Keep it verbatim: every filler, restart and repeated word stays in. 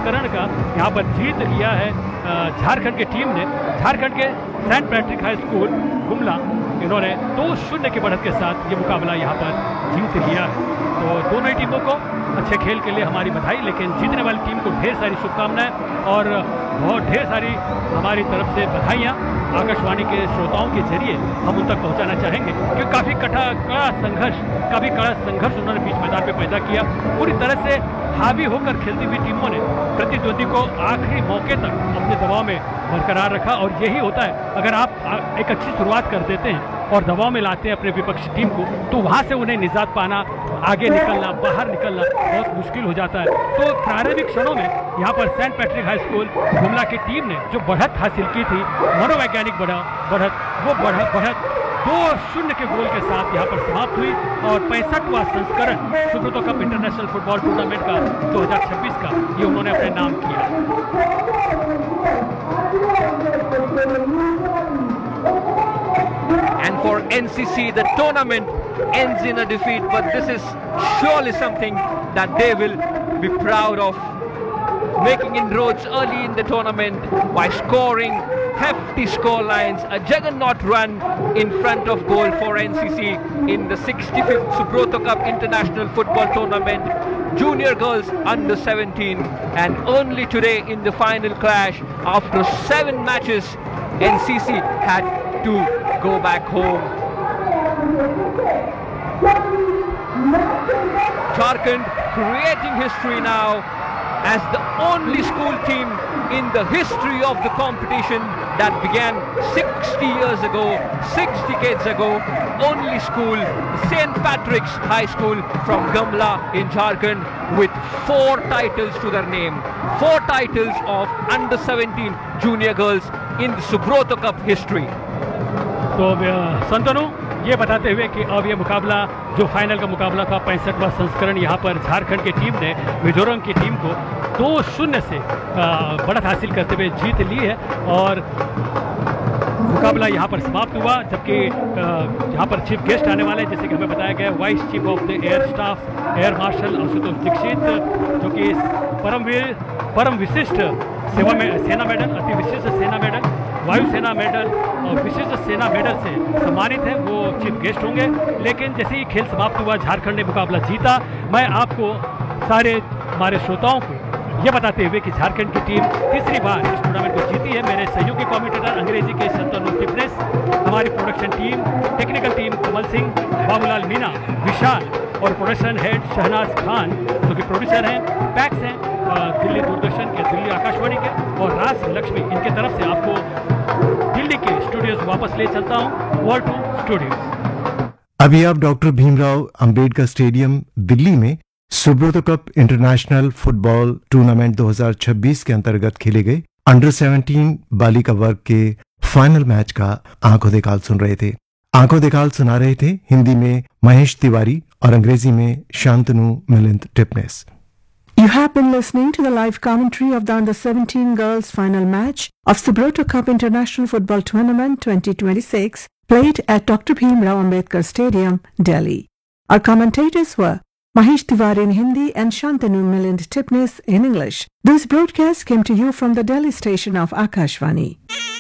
संस्करण का यहाँ पर जीत लिया है झारखंड की टीम ने। झारखंड के Saint Patrick high school Gumla, इन्होंने दो शून्य की बढ़त के साथ ये मुकाबला यहाँ पर जीत लिया है। तो दोनों ही टीमों को अच्छे खेल के लिए हमारी बधाई, लेकिन जीतने वाली टीम को ढेर सारी शुभकामनाएं और बहुत ढेर सारी हमारी तरफ से बधाइयाँ आकाशवाणी के श्रोताओं के जरिए हम उन तक पहुंचाना चाहेंगे, क्योंकि काफ़ी कठा कड़ा संघर्ष काफ़ी कड़ा संघर्ष उन्होंने बीच मैदान में पैदा किया। पूरी तरह से हावी होकर खेलती हुई टीमों ने प्रतिद्वंदी को आखिरी मौके तक अपने दबाव में बरकरार रखा, और यही होता है अगर आप एक अच्छी शुरुआत कर देते हैं और दबाव में लाते हैं अपने विपक्षी टीम को, तो वहाँ से उन्हें निजात पाना, आगे निकलना, बाहर निकलना बहुत मुश्किल हो जाता है। तो प्रारंभिक क्षणों में यहाँ पर Saint Patrick high school Gumla की टीम ने जो बढ़त हासिल की थी, मनोवैज्ञानिक बढ़त, वो बढ़त बढ़त दो शून्य के गोल के साथ यहाँ पर समाप्त हुई और पैंसठवां संस्करण Subroto cup international football tournament का दो हज़ार छब्बीस का ये उन्होंने अपने नाम किया। And for N C C, the tournament ends in a defeat, but this is surely something that they will be proud of, making inroads early in the tournament by scoring hefty score lines, a juggernaut run in front of goal for N C C in the sixty-fifth Subrata Cup International Football Tournament, Junior Girls Under seventeen, and only today in the final clash, after seven matches, N C C had to go back home. Jharkhand creating history now as the only school team in the history of the competition that began sixty years ago, six decades ago, only school, Saint Patrick's High School from Gumla in Jharkhand, with four titles to their name, four titles of under seventeen junior girls in the Subrata Cup history. तो संतनु ये बताते हुए कि अब ये मुकाबला जो final का मुकाबला था, पैंसठवां संस्करण, यहाँ पर झारखंड की टीम ने मिजोरम की टीम को दो शून्य से बढ़त हासिल करते हुए जीत ली है और मुकाबला यहाँ पर समाप्त हुआ। जबकि यहाँ पर चीफ गेस्ट आने वाले हैं, जैसे कि हमें बताया गया, vice chief of the air staff air marshal Ashutosh Dixit, जो कि परमवीर परम विशिष्ट सेवा में सेना मेडल, अति विशिष्ट सेना मेडल, वायुसेना मेडल और विशिष्ट सेना मेडल से सम्मानित है, वो चीफ गेस्ट होंगे। लेकिन जैसे ही खेल समाप्त हुआ, झारखंड ने मुकाबला जीता। मैं आपको सारे हमारे श्रोताओं को ये बताते हुए कि झारखंड की टीम तीसरी बार इस टूर्नामेंट को जीती है। मेरे सहयोगी कमेंटेटर अंग्रेजी के शंतनु टिपनेस, हमारी production team, technical team Kamal Singh, Babulal Meena, विशाल और प्रोडक्शन हेड शहनाज खान, जो कि प्रोड्यूसर हैं, पैक्स हैं दिल्ली दूरदर्शन के, दिल्ली आकाशवाणी के, और राज लक्ष्मी, इनके तरफ से आपको दिल्ली के स्टूडियोज वापस ले चलता हूँ, वर्ल्ड टू स्टूडियोज। अभी आप डॉक्टर भीमराव अंबेडकर स्टेडियम दिल्ली में Subroto cup international football tournament दो हज़ार छब्बीस के अंतर्गत खेले गए अंडर सेवनटीन बालिका वर्ग के फाइनल मैच का आंखों देखाल सुन रहे थे। आंखों देखाल सुना रहे थे हिंदी में महेश तिवारी और अंग्रेजी में Shantanu Milind Tipnis. You have been listening to the live commentary of the under seventeen girls final match of Subrata Cup International Football Tournament twenty twenty-six played at Doctor Bhimrao Ambedkar Stadium, Delhi. Our commentators were Mahesh Tiwari in Hindi and Shantanu Milind Tipnis in English. This broadcast came to you from the Delhi station of Akashvani.